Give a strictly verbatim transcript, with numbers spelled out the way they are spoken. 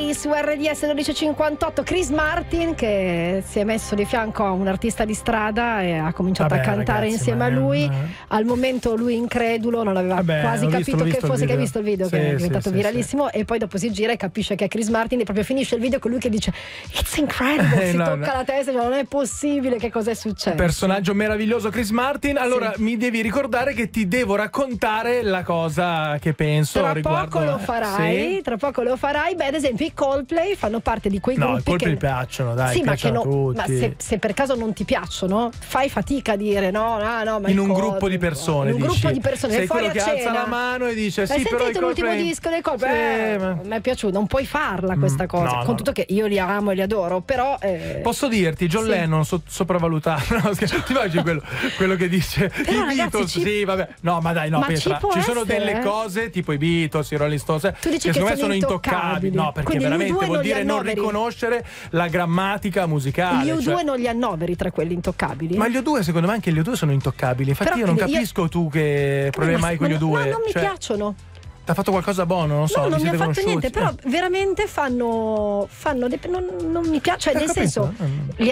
qui su R D S dodici e cinquantotto. Chris Martin, che si è messo di fianco a un artista di strada e ha cominciato Vabbè, a cantare ragazzi, insieme a lui. un... Al momento lui incredulo, non aveva Vabbè, quasi visto, capito che visto fosse, che ha video. visto il video, Sì, che è sì, diventato sì, viralissimo, sì. E poi dopo si gira e capisce che è Chris Martin e proprio finisce il video con lui che dice "It's incredible", eh, si no, tocca no. la testa, cioè, non è possibile, che cosa è successo. Personaggio meraviglioso Chris Martin. Allora Sì. mi devi ricordare che ti devo raccontare la cosa che penso Tra riguardo poco lo farai, sì. tra poco lo farai. Beh, ad esempio i Coldplay fanno parte di quei No, i gruppi Coldplay che piacciono, dai, sì, ma, che piacciono no, a ma tutti. se, se per caso non ti piacciono, fai fatica a dire no, no, no, ma in i un Coldplay, gruppo di persone, in un dici. gruppo di persone, sei fuori quello a che alza cena. la mano e dice Hai sì, però i sentito l'ultimo Coldplay... disco dei Coldplay? Sì, Eh, ma... mi è piaciuto, non puoi farla questa Mm, cosa, no, con no, tutto no. che io li amo e li adoro, però eh... Posso dirti, John sì. Lennon so- sopravvalutato, no, scherzo, ti immagini quello, quello che dice Però, i ragazzi, Beatles, ci- sì, vabbè, no, ma dai, no, Ma Petra, ci può ci sono essere, delle eh? cose tipo i Beatles, i Rolling Stones, Tu dici che che secondo me sono sono intoccabili, intoccabili. no, perché Quindi gli U veramente due vuol non li dire non annoveri? riconoscere la grammatica musicale. Gli U due cioè... non li annoveri tra quelli intoccabili? Ma gli U due, secondo me anche gli U due sono intoccabili. Infatti Però io non quindi io- capisco tu che problema Ma- hai con gli ma U due. No, non mi cioè, piacciono. T'ha fatto qualcosa buono, non so, No, vi non mi ha siete fatto conosciuti? niente, però Eh. veramente fanno fanno de- non, non mi piace, cioè Ho nel capito. senso Mm. li